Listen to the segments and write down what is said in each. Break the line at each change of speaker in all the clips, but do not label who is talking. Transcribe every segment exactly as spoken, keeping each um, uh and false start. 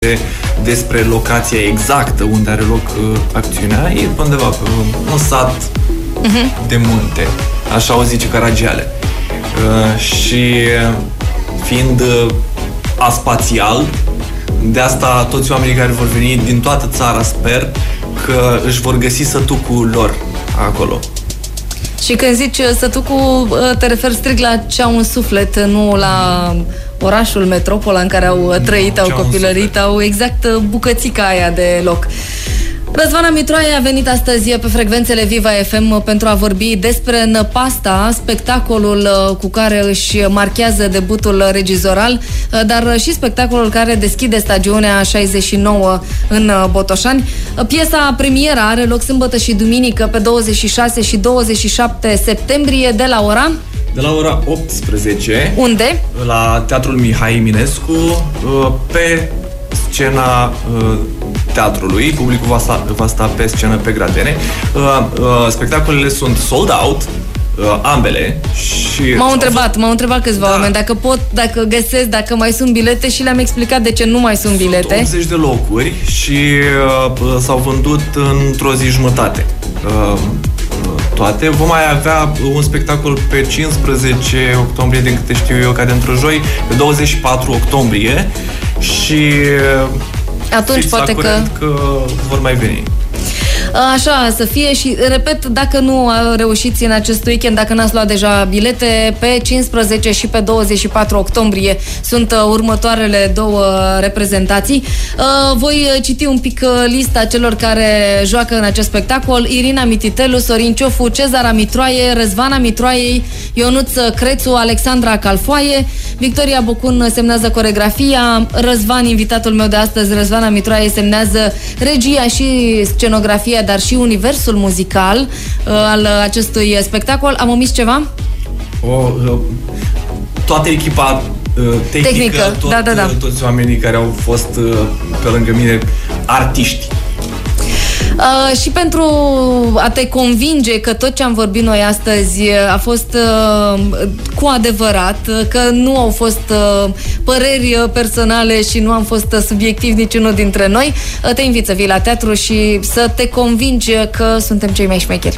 despre locația exactă unde are loc uh, acțiunea. E undeva pe un sat uh-huh. de munte, așa o zice Caragiale. Uh, și fiind uh, aspațial, de asta toți oamenii care vor veni din toată țara sper că își vor găsi sătucul lor acolo.
Și când zici sătucul, te referi strict la ce au în suflet, nu la orașul, metropola în care au trăit, au copilărit, au exact bucățica aia de loc. Răzvana Mitroaie a venit astăzi pe frecvențele Viva F M pentru a vorbi despre Năpasta, spectacolul cu care își marchează debutul regizoral, dar și spectacolul care deschide stagiunea șaizeci și nouă în Botoșani. Piesa premieră are loc sâmbătă și duminică pe douăzeci și șase și douăzeci și șapte septembrie de la ora...
De la ora optsprezece.
Unde? La
Teatrul Mihai Eminescu, pe scena teatrului. Publicul va sta, va sta pe scenă pe gradene. Spectacolele sunt sold out, ambele. Și
m-au întrebat, m-au întrebat câțiva da. oameni dacă pot, dacă găsesc, dacă mai sunt bilete și le-am explicat de ce nu mai sunt bilete.
Sunt optzeci de locuri și uh, s-au vândut într-o zi jumătate. Uh, toate. Vom mai avea un spectacol pe cincisprezece octombrie, din câte știu eu, cade într-o joi, pe douăzeci și patru octombrie și
atunci poate că...
că vor mai veni.
Așa să fie și, repet, dacă nu reușiți în acest weekend, dacă n-ați luat deja bilete, pe cincisprezece și pe douăzeci și patru octombrie sunt următoarele două reprezentații. Voi citi un pic lista celor care joacă în acest spectacol: Irina Mititelu, Sorin Ciofu, Cezara Mitroaie, Răzvana Mitroaie, Ionuț Crețu, Alexandra Calfoaie, Victoria Bocun semnează coregrafia, Răzvan, invitatul meu de astăzi, Răzvana Mitroaie, semnează regia și scenografia, dar și universul muzical uh, al acestui spectacol. Am omis ceva?
O, uh, toată echipa uh, tehnică,
tehnică.
Tot,
da, da, da.
Uh, toți oamenii care au fost uh, pe lângă mine, artiști.
Uh, și pentru a te convinge că tot ce am vorbit noi astăzi a fost uh, cu adevărat, că nu au fost uh, păreri personale și nu am fost subiectiv niciunul dintre noi, uh, te invit să vii la teatru și să te convingi că suntem cei mai șmecheri.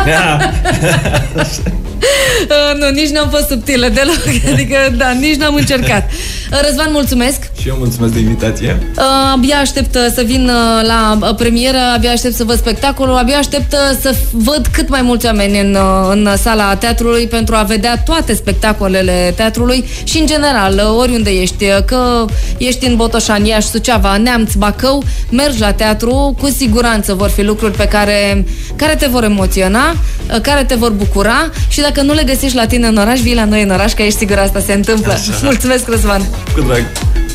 Uh, nu, nici n-am fost subtilă deloc, adică da, nici n-am încercat. uh, Răzvan, mulțumesc.
Și eu mulțumesc de invitație.
uh, Abia aștept să vin uh, la uh, premieră, abia aștept să văd spectacolul, abia aștept uh, să văd cât mai mulți oameni în, uh, în sala teatrului pentru a vedea toate spectacolele teatrului și în general, uh, oriunde ești, uh, că ești în Botoșani, Iași, Suceava, Neamț, Bacău, mergi la teatru, cu siguranță vor fi lucruri pe care, care te vor emoționa, uh, care te vor bucura și dacă nu le găsești la tine în oraș, vii la noi în oraș, că ești sigur asta se întâmplă. Așa. Mulțumesc, Răzvan!
Cu drag!